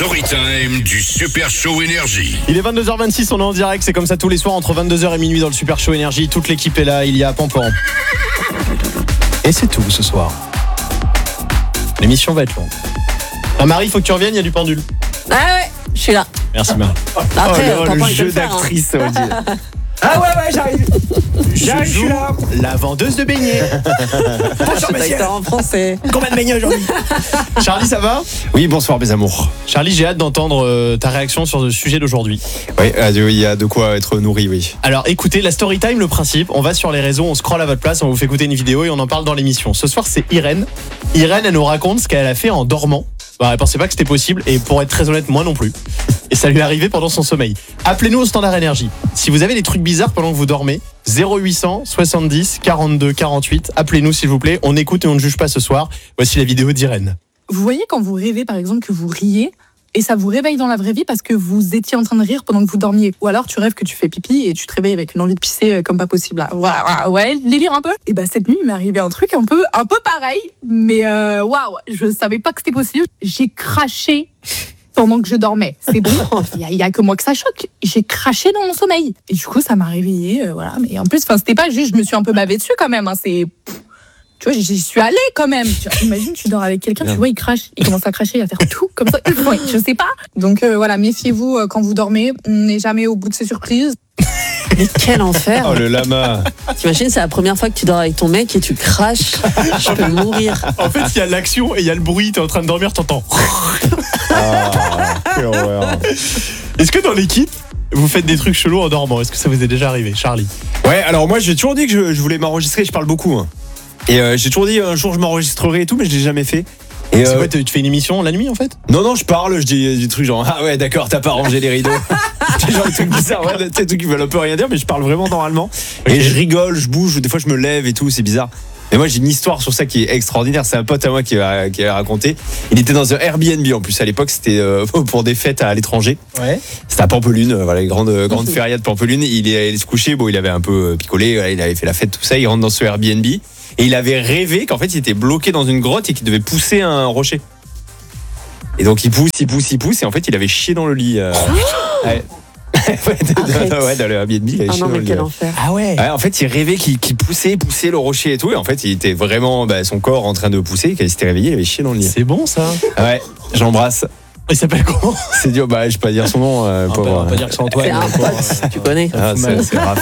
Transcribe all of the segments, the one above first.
Storytime du Super Show Énergie. Il est 22h26, on est en direct, c'est comme ça tous les soirs entre 22h et minuit dans le Super Show Énergie. Toute l'équipe est là, il y a Pampan. Et c'est tout ce soir. L'émission va être longue. Ah Marie, il faut que tu reviennes, il y a du pendule. Ah ouais, je suis là. Merci Marie. Après, le jeu d'actrice, ça veut dire. Ah ouais, j'arrive. Je suis là. La vendeuse de beignets. Bonjour messieurs. En français. Combien de beignets aujourd'hui? Charlie, ça va? Oui, bonsoir mes amours. Charlie, j'ai hâte d'entendre ta réaction sur le sujet d'aujourd'hui. Oui, il y a de quoi être nourri, oui. Alors écoutez, la story time, le principe, on va sur les réseaux, on scrolle à votre place, on vous fait écouter une vidéo et on en parle dans l'émission. Ce soir, c'est Irène. Irène, elle nous raconte ce qu'elle a fait en dormant. Elle pensait pas que c'était possible et pour être très honnête, moi non plus. Et ça lui est arrivé pendant son sommeil. Appelez-nous au standard énergie. Si vous avez des trucs bizarres pendant que vous dormez, 0800 70 42 48. Appelez-nous s'il vous plaît. On écoute et on ne juge pas ce soir. Voici la vidéo d'Irène. Vous voyez quand vous rêvez par exemple que vous riez et ça vous réveille dans la vraie vie parce que vous étiez en train de rire pendant que vous dormiez. Ou alors tu rêves que tu fais pipi et tu te réveilles avec une envie de pisser comme pas possible. Ouais, délire un peu. Et bah cette nuit il m'est arrivé un truc un peu pareil. Mais waouh, je savais pas que c'était possible. J'ai craché pendant que je dormais. C'est bon, il y a que moi que ça choque. J'ai craché dans mon sommeil. Et du coup ça m'a réveillée, voilà. Mais en plus, c'était pas juste, je me suis un peu bavée dessus quand même. Tu vois, j'y suis allée quand même. Imagine, tu dors avec quelqu'un, tu vois, il crache, il commence à cracher, à faire tout comme ça. Je sais pas. Donc voilà, méfiez-vous quand vous dormez. On n'est jamais au bout de ses surprises. Mais quel enfer. Oh le lama. T'imagines, c'est la première fois que tu dors avec ton mec et tu craches. Je peux mourir. En fait, il y a l'action et il y a le bruit. T'es en train de dormir, t'entends. Quelle horreur. Est-ce que dans l'équipe, vous faites des trucs chelous en dormant? Est-ce que ça vous est déjà arrivé, Charlie? Ouais, alors moi j'ai toujours dit que je voulais m'enregistrer, je parle beaucoup. Hein. Et j'ai toujours dit un jour je m'enregistrerai et tout, mais je l'ai jamais fait. Et c'est quoi, tu fais une émission la nuit en fait? Non, je parle, je dis des trucs genre ah ouais d'accord, t'as pas rangé les rideaux. C'est genre des trucs bizarres, ouais, des trucs qui veulent un peu rien dire, mais je parle vraiment normalement. Okay. Et je rigole, je bouge, des fois je me lève et tout, c'est bizarre. Mais moi j'ai une histoire sur ça qui est extraordinaire. C'est un pote à moi qui a raconté. Il était dans un Airbnb en plus à l'époque, c'était pour des fêtes à l'étranger. Ouais. C'était à Pampelune, voilà, les grandes férias de Pampelune. Il allait se coucher, bon il avait un peu picolé, il avait fait la fête, tout ça. Il rentre dans ce Airbnb et il avait rêvé qu'en fait il était bloqué dans une grotte et qu'il devait pousser un rocher. Et donc il pousse et en fait il avait chié dans le lit. Ouais. Ouais, dans le Airbnb, il avait chié dans le lit. Quel enfer. Ah ouais. En fait, il rêvait qu'il poussait le rocher et tout. Et en fait, il était vraiment son corps en train de pousser. Quand il s'était réveillé, il avait chié dans le lit. C'est bon ça. Ouais, j'embrasse. Il s'appelle comment? C'est dur, je peux pas dire son nom. On va pas dire que c'est Antoine. C'est un pote, tu connais. C'est grave.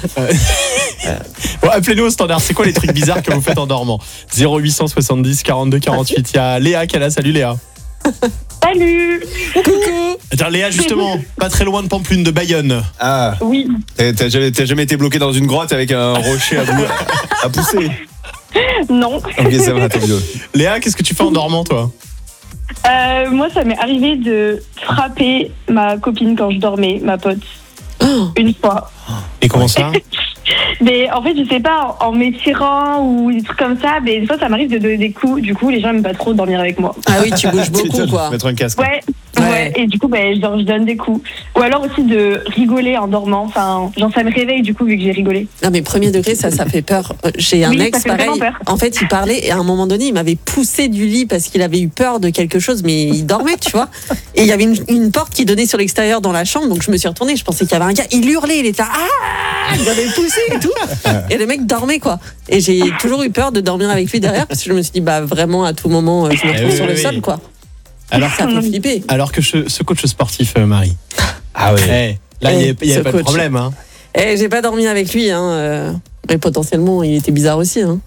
Bon, appelez-nous au standard. C'est quoi les trucs bizarres que vous faites en dormant? 0800 70 42 48. Il y a Léa qui est là. Salut Léa. Salut. Coucou. Attends, Léa, justement, pas très loin de Pampelune, de Bayonne. Ah. Oui. T'as jamais été bloqué dans une grotte avec un rocher à pousser? Non. Ok, ça va, t'es bien. Léa, qu'est-ce que tu fais en dormant, toi? Moi, ça m'est arrivé de frapper ma copine quand je dormais, ma pote. Une fois. Et comment ça? Mais en fait, je sais pas, en m'étirant ou des trucs comme ça, mais des fois ça m'arrive de donner des coups. Du coup, les gens n'aiment pas trop dormir avec moi. Ah oui, tu bouges beaucoup quoi. Mettre un casque. Ouais. Et du coup, je donne des coups. Ou alors aussi de rigoler en dormant. Enfin, ça me réveille du coup vu que j'ai rigolé. Non mais premier degré, ça fait peur. J'ai un ex pareil. En fait, il parlait et à un moment donné, il m'avait poussé du lit parce qu'il avait eu peur de quelque chose, mais il dormait, tu vois. Et il y avait une porte qui donnait sur l'extérieur dans la chambre, donc je me suis retournée. Je pensais qu'il y avait un gars. Il hurlait, il était il m'avait poussé et tout. Et le mec dormait quoi. Et j'ai toujours eu peur de dormir avec lui derrière parce que je me suis dit vraiment à tout moment je me retrouve sur le sol quoi. Alors ça peut flipper. Alors que ce coach sportif Marie. Ah ouais. Là il y a pas de problème hein. J'ai pas dormi avec lui mais potentiellement il était bizarre aussi hein.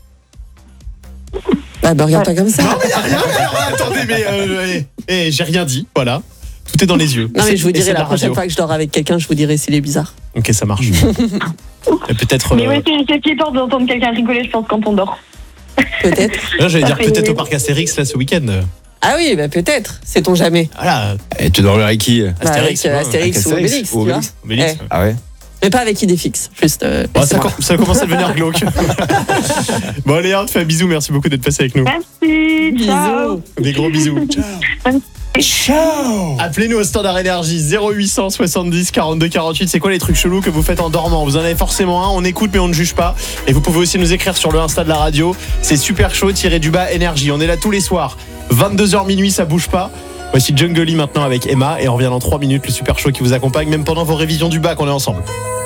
Me regarde pas comme ça. Non, attendez mais j'ai rien dit, voilà. Tout est dans les yeux. Non mais je vous dirai la prochaine fois que je dors avec quelqu'un, je vous dirai s'il est bizarre. Ok, ça marche. Peut-être. Mais ouais, c'est flippant d'entendre quelqu'un rigoler, je pense, quand on dort. Peut-être. Là, j'allais dire peut-être au parc Astérix là ce week-end. Ah oui, peut-être. Sait-on jamais. Voilà. Et tu dormais avec qui? Astérix ou Obélix, tu vois. Ah ouais. Mais pas avec Idéfix, juste. Ça commence à devenir glauque. Bon, Léa, on te fait un bisou. Merci beaucoup d'être passé avec nous. Merci. Ciao. Des gros bisous. Ciao. Ciao. Appelez-nous au standard énergie 0800 70 42 48. C'est quoi les trucs chelous que vous faites en dormant? Vous en avez forcément un. On écoute mais on ne juge pas. Et vous pouvez aussi nous écrire sur le Insta de la radio. C'est super chaud _énergie. On est là tous les soirs. 22h minuit, ça bouge pas. Voici Jungle Lee maintenant avec Emma et on revient dans 3 minutes, le super show qui vous accompagne même pendant vos révisions du bac, on est ensemble.